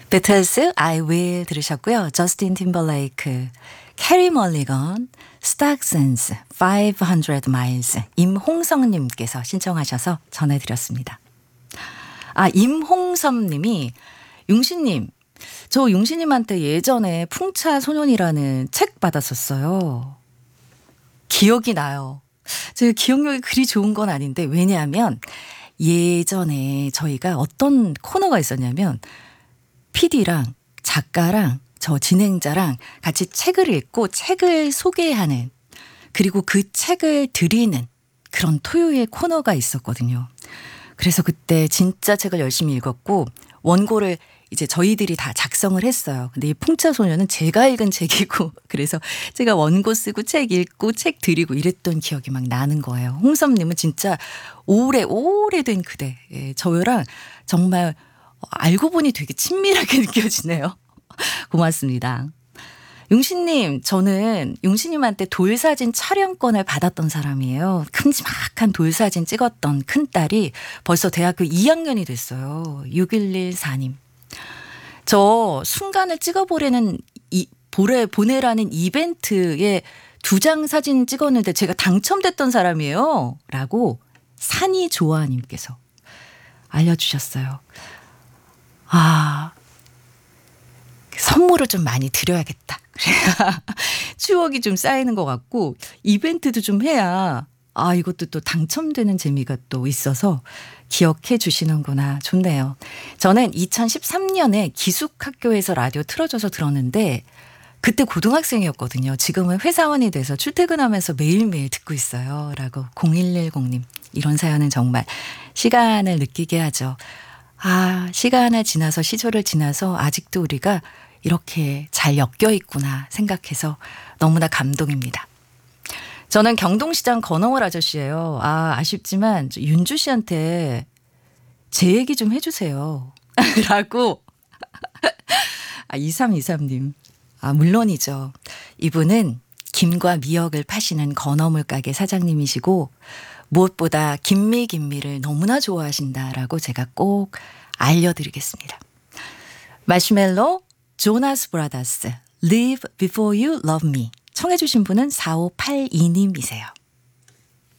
비틀스 I Will 들으셨고요. 저스틴 팀벌레이크, 캐리 멀리건, 스탁센스 500 miles 임홍성님께서 신청하셔서 전해드렸습니다. 임홍섭님이 용신님, 저 용신님한테 예전에 풍차소년이라는 책 받았었어요. 기억이 나요. 제가 기억력이 그리 좋은 건 아닌데 왜냐하면 예전에 저희가 어떤 코너가 있었냐면 PD랑 작가랑 저 진행자랑 같이 책을 읽고 책을 소개하는 그리고 그 책을 드리는 그런 토요일 코너가 있었거든요. 그래서 그때 진짜 책을 열심히 읽었고 원고를 이제 저희들이 다 작성을 했어요. 근데 이 풍차소년은 제가 읽은 책이고 그래서 제가 원고 쓰고 책 읽고 책 드리고 이랬던 기억이 막 나는 거예요. 홍섭님은 진짜 오래된 그대. 예, 저랑 정말 알고 보니 되게 친밀하게 느껴지네요. 고맙습니다. 용신님, 저는 용신님한테 돌사진 촬영권을 받았던 사람이에요. 큼지막한 돌사진 찍었던 큰딸이 벌써 대학교 2학년이 됐어요. 6114님. 저 순간을 찍어보라는 보내라는 이벤트에 2장 사진 찍었는데 제가 당첨됐던 사람이에요. 라고 산이조아님께서 알려주셨어요. 선물을 좀 많이 드려야겠다. 그래야 추억이 좀 쌓이는 것 같고 이벤트도 좀 해야 이것도 또 당첨되는 재미가 또 있어서 기억해 주시는구나. 좋네요. 저는 2013년에 기숙학교에서 라디오 틀어줘서 들었는데 그때 고등학생이었거든요. 지금은 회사원이 돼서 출퇴근하면서 매일매일 듣고 있어요. 라고 0110님. 이런 사연은 정말 시간을 느끼게 하죠. 시간을 지나서 시절을 지나서 아직도 우리가 이렇게 잘 엮여 있구나 생각해서 너무나 감동입니다. 저는 경동시장 건어물 아저씨예요. 아쉽지만 윤주 씨한테 제 얘기 좀 해주세요. 라고 2323님. 물론이죠. 이분은 김과 미역을 파시는 건어물 가게 사장님이시고 무엇보다 김미를 너무나 좋아하신다라고 제가 꼭 알려드리겠습니다. 마시멜로, 조나스 브라더스, Live Before You Love Me 청해 주신 분은 4582님이세요.